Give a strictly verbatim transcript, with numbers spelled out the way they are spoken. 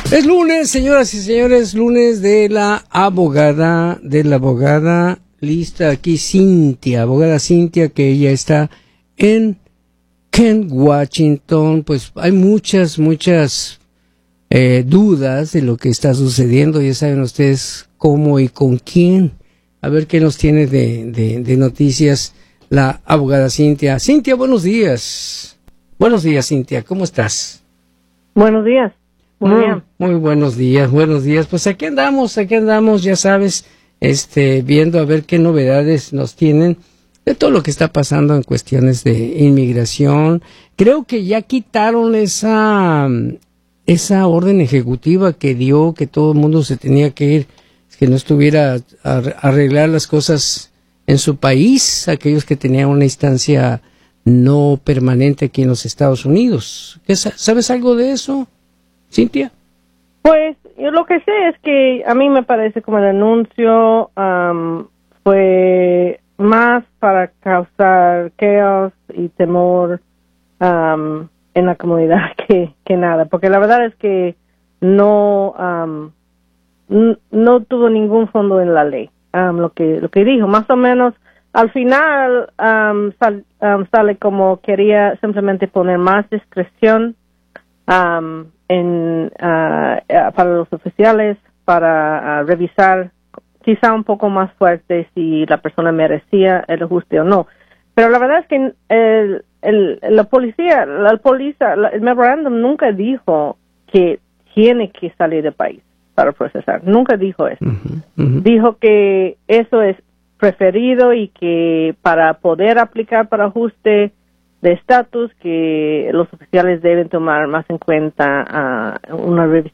Es lunes, señoras y señores, lunes de la abogada, de la abogada lista aquí, Cintia, abogada Cintia, que ella está en Kent, Washington. Pues hay muchas, muchas eh, dudas de lo que está sucediendo. Ya saben ustedes cómo y con quién. A ver qué nos tiene de, de, de noticias la abogada Cintia. Cintia, buenos días. Buenos días, Cintia, ¿cómo estás? Buenos días. Muy muy, bien. Muy buenos días, buenos días. Pues aquí andamos, aquí andamos, ya sabes, este, viendo a ver qué novedades nos tienen de todo lo que está pasando en cuestiones de inmigración. Creo que ya quitaron esa, esa orden ejecutiva que dio que todo el mundo se tenía que ir, que no estuviera a arreglar las cosas en su país, aquellos que tenían una instancia no permanente aquí en los Estados Unidos. ¿Sabes algo de eso, Cintia? Pues yo lo que sé es que a mí me parece como el anuncio um, fue más para causar caos y temor um, en la comunidad que, que nada, porque la verdad es que no um, n- no tuvo ningún fondo en la ley. Um, lo que lo que dijo, más o menos al final um, sal, um, sale como quería simplemente poner más discreción um, en uh, para los oficiales para uh, revisar quizá un poco más fuerte si la persona merecía el ajuste o no. Pero la verdad es que el, el, la policía, la policía, el memorándum nunca dijo que tiene que salir del país para procesar. Nunca dijo eso. Uh-huh, uh-huh. Dijo que eso es preferido y que para poder aplicar para ajuste de estatus que los oficiales deben tomar más en cuenta uh, una revis-